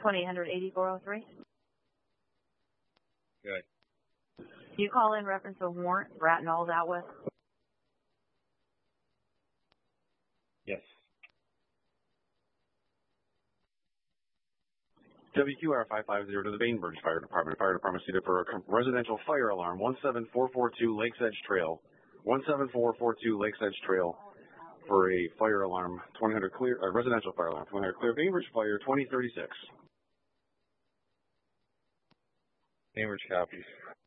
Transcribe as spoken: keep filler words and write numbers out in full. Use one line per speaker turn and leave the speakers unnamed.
twenty-eight hundred eighty-four oh three.
Good.
Can you call in reference to a warrant, Bratton-Alls out west?
Yes.
W Q R five five zero to the Bainbridge Fire Department. Fire Department seated for a residential fire alarm, one seven four four two Lakes Edge Trail. one seven four four two Lakes Edge Trail for a fire alarm, twenty hundred clear, uh, residential fire alarm, twenty hundred clear, Bainbridge Fire, twenty thirty-six.
Bainbridge copies.